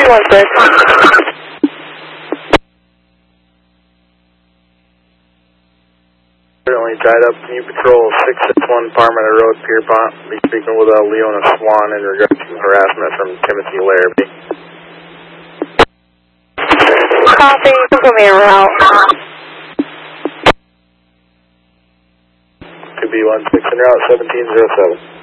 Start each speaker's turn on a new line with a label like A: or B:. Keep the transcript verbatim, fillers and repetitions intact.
A: one six.
B: Currently tied up. Can you patrol six six one Parmenter Road, Pierpont? Be speaking with uh, Leona Swan in regards to harassment from Timothy Larrabee.
A: Copy, put me en route.
B: two B one six en route, seventeen zero seven.